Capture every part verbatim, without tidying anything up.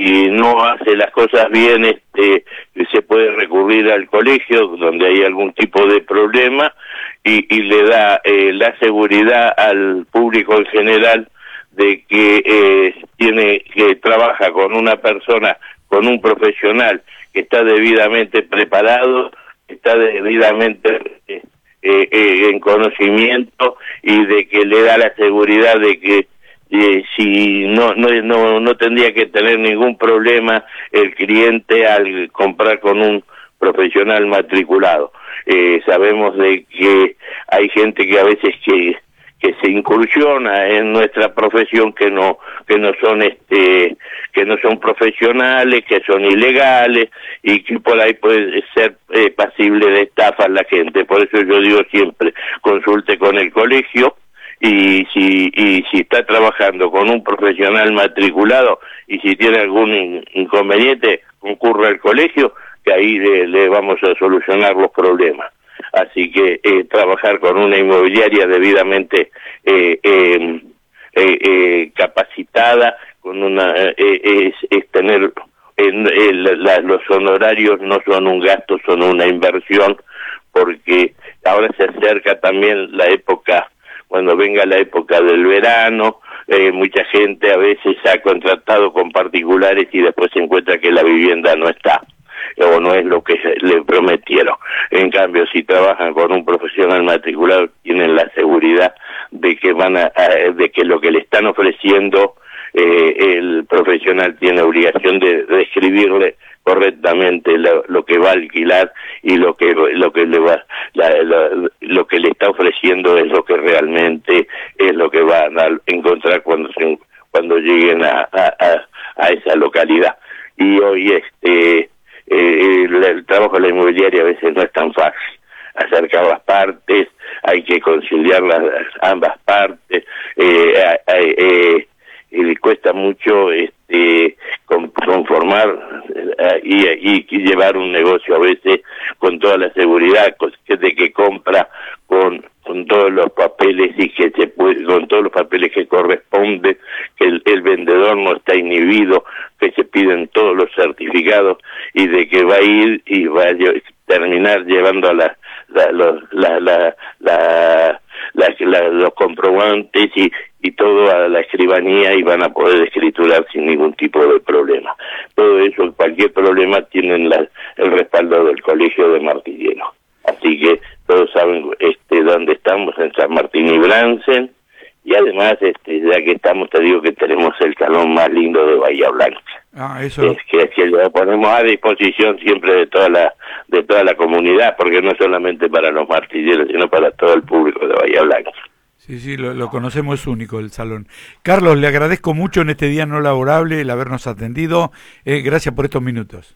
si no hace las cosas bien, este, se puede recurrir al colegio donde hay algún tipo de problema y, y le da eh, la seguridad al público en general de que eh, tiene que trabaja con una persona, con un profesional que está debidamente preparado, está debidamente eh, eh, en conocimiento y de que le da la seguridad de que eh, si no, no no no tendría que tener ningún problema el cliente al comprar con un profesional matriculado. Eh, sabemos de que hay gente que a veces que que se incursiona en nuestra profesión que no que no son este que no son profesionales, que son ilegales y que por ahí puede ser eh, pasible de estafa la gente. Por eso yo digo siempre, consulte con el colegio y si y si está trabajando con un profesional matriculado y si tiene algún in, inconveniente, concurra al colegio, que ahí le, le vamos a solucionar los problemas. Así que eh, trabajar con una inmobiliaria debidamente eh, eh, eh, eh, capacitada, con una eh, es, es tener en, en la, los honorarios no son un gasto, son una inversión, porque ahora se acerca también la época, cuando venga la época del verano, eh, mucha gente a veces ha contratado con particulares y después se encuentra que la vivienda no está o no es lo que le prometieron. En cambio, si trabajan con un profesional matriculado, tienen la seguridad de que van a, a de que lo que le están ofreciendo eh, el profesional tiene obligación de describirle correctamente lo, lo que va a alquilar y lo que lo que le va la, la, lo que le está ofreciendo es lo que realmente es lo que van a encontrar cuando se, cuando lleguen a, a, a, a esa localidad. Y hoy este Eh, el, el trabajo de la inmobiliaria a veces no es tan fácil, acercar las partes, hay que conciliar las, ambas partes, eh, eh, eh, y cuesta mucho este conformar eh, y, y, y llevar un negocio a veces con toda la seguridad de que compra con con todos los papeles y que se puede, con todos los papeles que corresponden, que el, el vendedor no está inhibido, que se piden todos los certificados y de que va a ir y va a terminar llevando a la, la, los, la, la, la, la, la, los comprobantes y, y todo a la escribanía y van a poder escriturar sin ningún tipo de problema. Todo eso, cualquier problema, tienen la, el respaldo del Colegio de Martillero. Así que todos saben este dónde estamos, en San Martín y Bransen, y además este ya que estamos, te digo que tenemos el salón más lindo de Bahía Blanca. Ah, eso es que, que lo ponemos a disposición siempre de toda la de toda la comunidad, porque no solamente para los martilleros, sino para todo el público de Bahía Blanca. Sí, sí, lo, lo conocemos, es único el salón. Carlos, le agradezco mucho en este día no laborable el habernos atendido. Eh, gracias por estos minutos.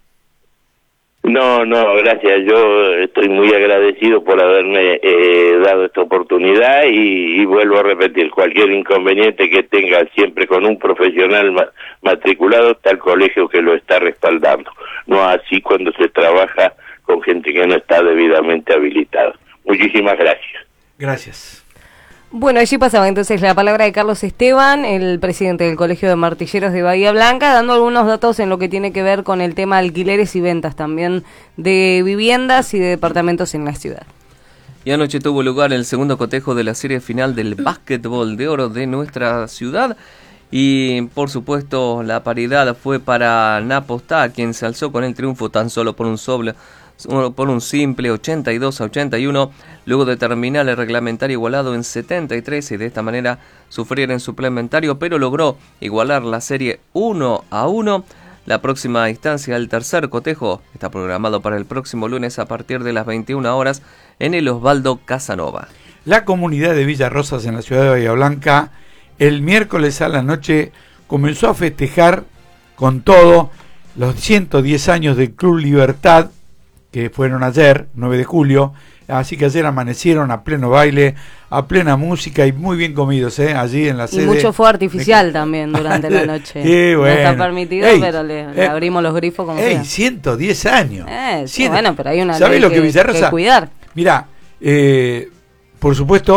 No, no, gracias. Yo estoy muy agradecido por haberme eh, dado esta oportunidad y, y vuelvo a repetir, cualquier inconveniente que tenga siempre con un profesional ma matriculado, está el colegio que lo está respaldando. No así cuando se trabaja con gente que no está debidamente habilitada. Muchísimas gracias. Gracias. Bueno, allí pasaba entonces la palabra de Carlos Esteban, el presidente del Colegio de Martilleros de Bahía Blanca, dando algunos datos en lo que tiene que ver con el tema de alquileres y ventas también de viviendas y de departamentos en la ciudad. Y anoche tuvo lugar el segundo cotejo de la serie final del básquetbol de oro de nuestra ciudad. Y por supuesto la paridad fue para Napostá, quien se alzó con el triunfo tan solo por un sobre, por un simple ochenta y dos a ochenta y uno, luego de terminar el reglamentario igualado en setenta y tres y de esta manera sufrir en suplementario, pero logró igualar la serie uno a uno. La próxima instancia, el tercer cotejo, está programado para el próximo lunes a partir de las veintiuna horas en el Osvaldo Casanova. La comunidad de Villa Rosas en la ciudad de Bahía Blanca el miércoles a la noche comenzó a festejar con todo los ciento diez años del Club Libertad, que fueron ayer, nueve de julio, así que ayer amanecieron a pleno baile, a plena música y muy bien comidos, ¿eh? Allí en la sede. Y mucho fuego artificial de... también durante la noche. Sí, bueno. No está permitido, ey, pero le, le eh, abrimos los grifos como ey, sea. ciento diez años. Eh, sí, Cien... bueno, pero hay una ¿Sabés ley lo que, que, Villarrosa? que cuidar. Mirá, eh, por supuesto,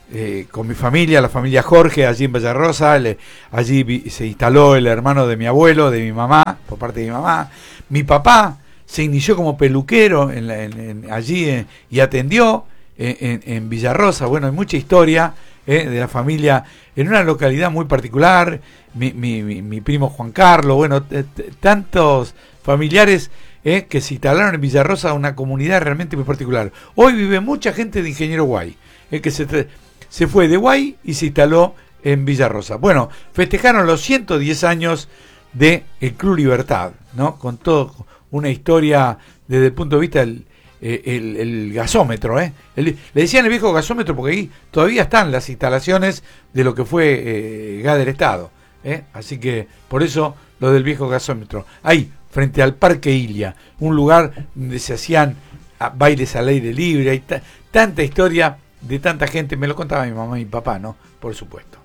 eh, con mi familia, la familia Jorge, allí en Vallarrosa. Le, allí vi, se instaló el hermano de mi abuelo, de mi mamá, por parte de mi mamá. Mi papá se inició como peluquero en la, en, en, allí en, y atendió en, en, en Villarrosa. Bueno, hay mucha historia eh, de la familia en una localidad muy particular. Mi, mi, mi, mi primo Juan Carlos, bueno, t- t- tantos familiares eh, que se instalaron en Villarrosa, una comunidad realmente muy particular. Hoy vive mucha gente de Ingeniero Guay, eh, que se, tra- se fue de Guay y se instaló en Villarrosa. Bueno, festejaron los ciento diez años de el Club Libertad, ¿no? Con todo una historia desde el punto de vista del el, el gasómetro, ¿eh? El, le decían el viejo gasómetro porque ahí todavía están las instalaciones de lo que fue eh, gas del Estado, ¿eh? Así que por eso lo del viejo gasómetro. Ahí, frente al Parque Ilia, un lugar donde se hacían bailes al aire libre, hay t- tanta historia de tanta gente, me lo contaba mi mamá y mi papá, ¿no? Por supuesto.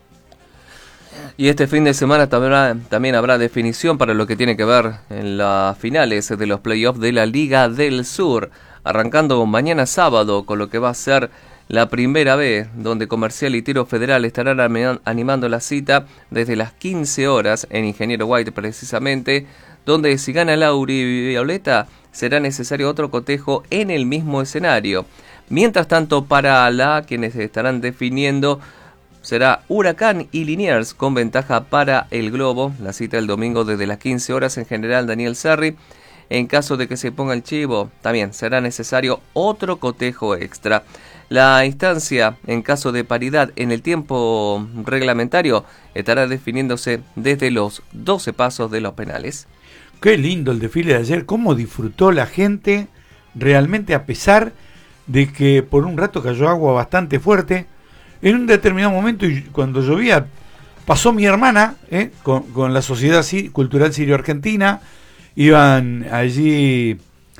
Y este fin de semana también, también habrá definición para lo que tiene que ver en las finales de los playoffs de la Liga del Sur, arrancando mañana sábado con lo que va a ser la primera vez, donde Comercial y Tiro Federal estarán animando la cita desde las quince horas en Ingeniero White precisamente, donde si gana Lauri Violeta será necesario otro cotejo en el mismo escenario. Mientras tanto, para la quienes estarán definiendo será Huracán y Liniers con ventaja para el Globo. La cita el domingo desde las quince horas en General Daniel Serri. En caso de que se ponga el chivo, también será necesario otro cotejo extra. La instancia, en caso de paridad en el tiempo reglamentario, estará definiéndose desde los doce pasos de los penales. Qué lindo el desfile de ayer, cómo disfrutó la gente, realmente a pesar de que por un rato cayó agua bastante fuerte. En un determinado momento, y cuando llovía, pasó mi hermana eh, con, con la Sociedad Cultural Sirio-Argentina. Iban allí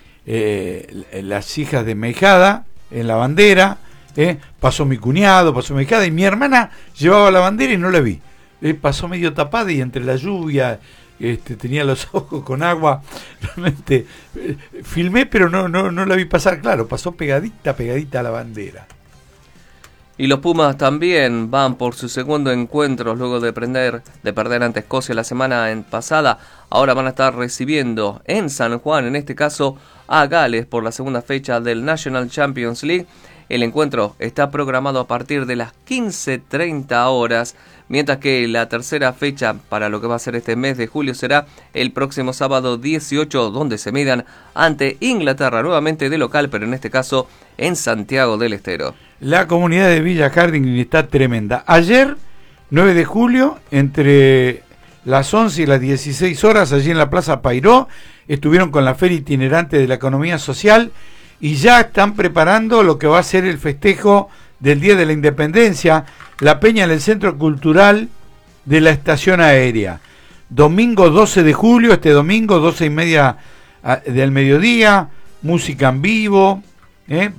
eh, las hijas de Meijada en la bandera. Eh, pasó mi cuñado, pasó mi hijada, y mi hermana llevaba la bandera y no la vi. Eh, pasó medio tapada y entre la lluvia este, tenía los ojos con agua. Realmente eh, filmé, pero no, no, no la vi pasar. Claro, pasó pegadita, pegadita a la bandera. Y los Pumas también van por su segundo encuentro luego de, prender, de perder ante Escocia la semana en pasada. Ahora van a estar recibiendo en San Juan, en este caso, a Gales por la segunda fecha del National Champions League. El encuentro está programado a partir de las quince treinta horas, mientras que la tercera fecha para lo que va a ser este mes de julio será el próximo sábado dieciocho, donde se midan ante Inglaterra, nuevamente de local, pero en este caso en Santiago del Estero. La comunidad de Villa Harding está tremenda. Ayer, nueve de julio, entre las once y las dieciséis horas, allí en la Plaza Pairó, estuvieron con la Feria Itinerante de la Economía Social y ya están preparando lo que va a ser el festejo del Día de la Independencia, la peña en el Centro Cultural de la Estación Aérea. Domingo doce de julio, este domingo, doce y media del mediodía, música en vivo, ¿eh?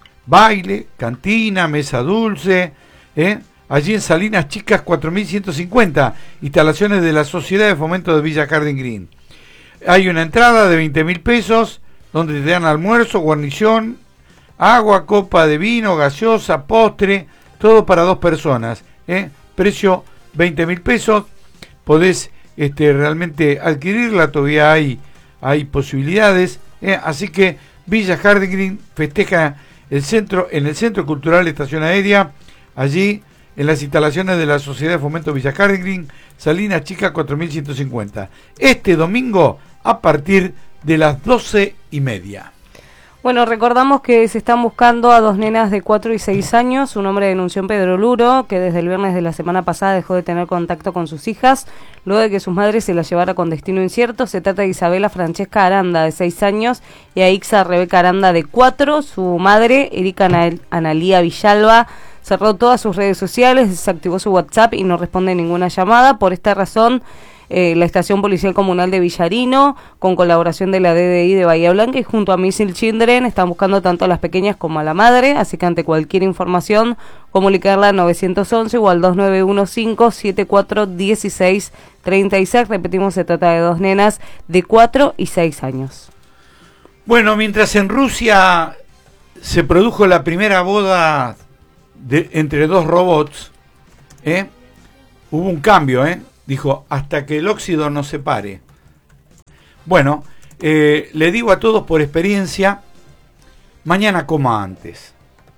baile, cantina, mesa dulce, ¿eh? allí en Salinas Chicas cuatro mil ciento cincuenta, instalaciones de la Sociedad de Fomento de Villa Harding Green. Hay una entrada de veinte mil pesos, donde te dan almuerzo, guarnición, agua, copa de vino, gaseosa, postre, todo para dos personas, ¿eh? precio veinte mil pesos, podés este, realmente adquirirla, todavía hay, hay posibilidades, ¿eh? así que Villa Harding Green festeja el centro, en el Centro Cultural Estación Aérea, allí en las instalaciones de la Sociedad de Fomento Villa Harding Green, Salinas Chicas cuatro mil ciento cincuenta. Este domingo a partir de las doce y media. Bueno, recordamos que se están buscando a dos nenas de cuatro y seis años. Un hombre denunció en Pedro Luro que desde el viernes de la semana pasada dejó de tener contacto con sus hijas, luego de que sus madres se las llevara con destino incierto. Se trata de Isabela Francesca Aranda, de seis años, y a Ixa Rebeca Aranda, de cuatro. Su madre, Erika Anal- Analía Villalba, cerró todas sus redes sociales, desactivó su WhatsApp y no responde ninguna llamada. Por esta razón, Eh, la Estación Policial Comunal de Villarino, con colaboración de la D D I de Bahía Blanca y junto a Missile Children, están buscando tanto a las pequeñas como a la madre, así que ante cualquier información, comunicarla al nueve once o al dos nueve uno cinco siete cuatro uno seis tres seis. Repetimos, se trata de dos nenas de cuatro y seis años. Bueno, mientras en Rusia se produjo la primera boda de, entre dos robots, ¿eh? Hubo un cambio, ¿eh? Dijo, hasta que el óxido nos separe. Bueno, eh, le digo a todos por experiencia, mañana coma antes.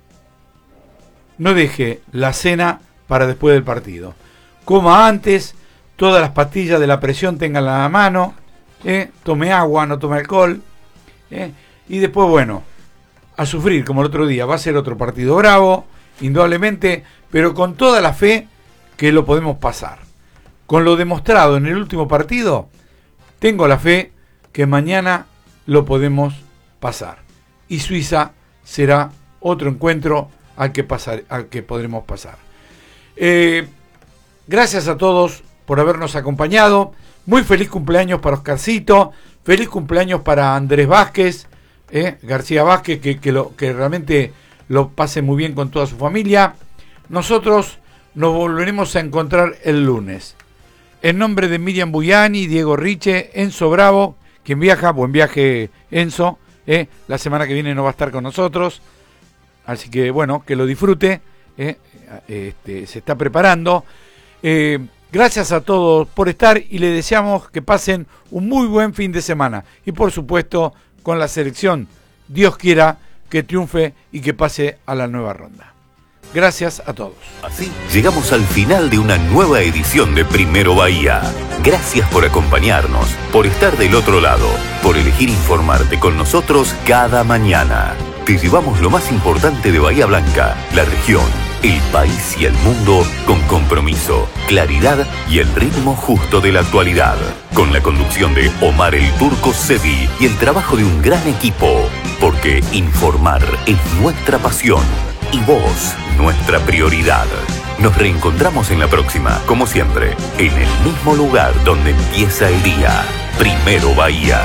No deje la cena para después del partido. Coma antes, todas las pastillas de la presión ténganlas a la mano, ¿eh? Tome agua, no tome alcohol, ¿eh? Y después, bueno, a sufrir como el otro día. Va a ser otro partido bravo, indudablemente, pero con toda la fe que lo podemos pasar. Con lo demostrado en el último partido, tengo la fe que mañana lo podemos pasar. Y Suiza será otro encuentro al que, pasar, al que podremos pasar. Eh, gracias a todos por habernos acompañado. Muy feliz cumpleaños para Oscarcito. Feliz cumpleaños para Andrés Vázquez, eh, García Vázquez, que, que, lo, que realmente lo pase muy bien con toda su familia. Nosotros nos volveremos a encontrar el lunes. En nombre de Miriam Buyani, Diego Riche, Enzo Bravo, quien viaja, buen viaje Enzo, eh, la semana que viene no va a estar con nosotros, así que bueno, que lo disfrute, eh, este, se está preparando. Eh, gracias a todos por estar y les deseamos que pasen un muy buen fin de semana. Y por supuesto, con la selección, Dios quiera que triunfe y que pase a la nueva ronda. Gracias a todos. Así llegamos al final de una nueva edición de Primero Bahía. Gracias por acompañarnos, por estar del otro lado, por elegir informarte con nosotros cada mañana. Te llevamos lo más importante de Bahía Blanca, la región, el país y el mundo con compromiso, claridad y el ritmo justo de la actualidad. Con la conducción de Omar el Turco Sevi y el trabajo de un gran equipo. Porque informar es nuestra pasión. Y vos, nuestra prioridad. Nos reencontramos en la próxima, como siempre, en el mismo lugar donde empieza el día. Primero Bahía.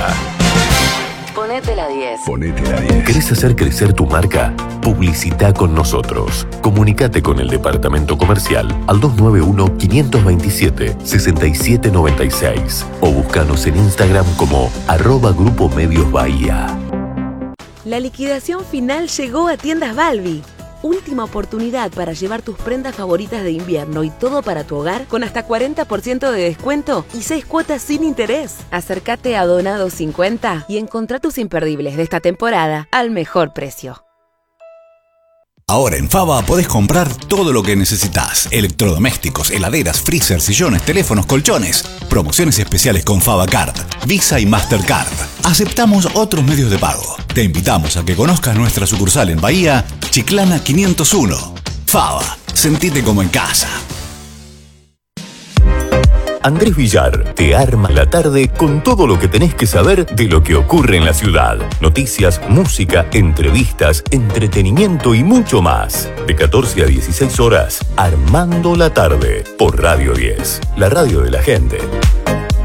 Ponete la diez. Ponete la diez. ¿Querés hacer crecer tu marca? Publicita con nosotros. Comunicate con el departamento comercial al dos nueve uno, cinco dos siete, seis siete nueve seis o búscanos en Instagram como arroba Grupo Medios Bahía. La liquidación final llegó a Tiendas Balbi. Última oportunidad para llevar tus prendas favoritas de invierno y todo para tu hogar con hasta cuarenta por ciento de descuento y seis cuotas sin interés. Acércate a Donado cincuenta y encontrá tus imperdibles de esta temporada al mejor precio. Ahora en Fava podés comprar todo lo que necesitas. Electrodomésticos, heladeras, freezer, sillones, teléfonos, colchones. Promociones especiales con Fava Card, Visa y Mastercard. Aceptamos otros medios de pago. Te invitamos a que conozcas nuestra sucursal en Bahía, Chiclana quinientos uno. Fava, sentite como en casa. Andrés Villar te arma la tarde con todo lo que tenés que saber de lo que ocurre en la ciudad. Noticias, música, entrevistas, entretenimiento y mucho más. De catorce a dieciséis horas, Armando la tarde, por Radio diez, la radio de la gente.